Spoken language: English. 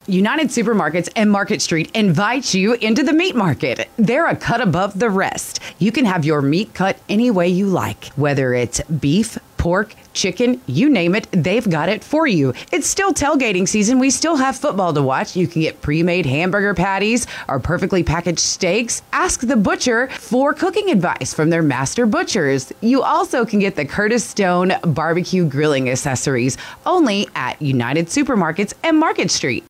United Supermarkets and Market Street invite you into the meat market. They're a cut above the rest. You can have your meat cut any way you like, whether it's beef, pork, chicken, you name it, they've got it for you. It's still tailgating season. We still have football to watch. You can get pre-made hamburger patties or perfectly packaged steaks. Ask the butcher for cooking advice from their master butchers. You also can get the Curtis Stone barbecue grilling accessories only at United Supermarkets and Market Street.